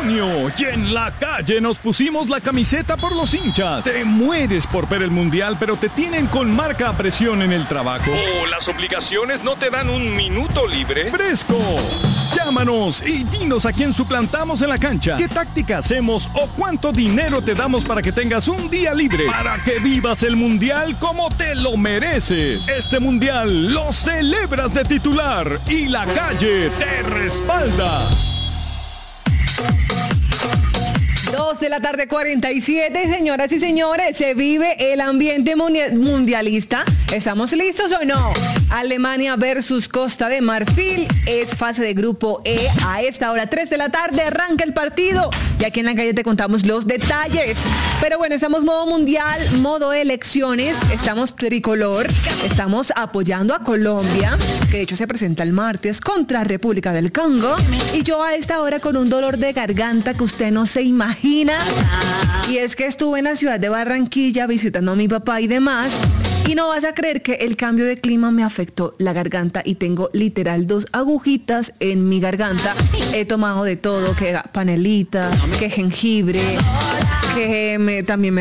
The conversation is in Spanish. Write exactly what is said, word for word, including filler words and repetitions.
demonio. Y en la calle nos pusimos la camiseta por los hinchas. Te mueres por ver el mundial, pero te tienen con marca a presión en el trabajo. O las obligaciones no te dan un minuto libre. ¡Fresco! Llámanos y dinos a quién suplantamos en la cancha, qué táctica hacemos o cuánto dinero te damos para que tengas un día libre, para que vivas el mundial como te lo mereces. Este mundial lo celebras de titular y la calle te respalda. Dos de la tarde, cuarenta y siete, señoras y señores, se vive el ambiente mundialista. ¿Estamos listos o no? Alemania versus Costa de Marfil es fase de grupo E. A esta hora, tres de la tarde, arranca el partido y aquí en la calle te contamos los detalles. Pero bueno, estamos modo mundial, modo elecciones, estamos tricolor, estamos apoyando a Colombia, que de hecho se presenta el martes contra República del Congo, y yo a esta hora con un dolor de garganta que usted no se imagina. Y es que estuve en la ciudad de Barranquilla visitando a mi papá y demás, y no vas a creer que el cambio de clima me afectó la garganta y tengo literal dos agujitas en mi garganta. He tomado de todo, que panelita, que jengibre, que me, también me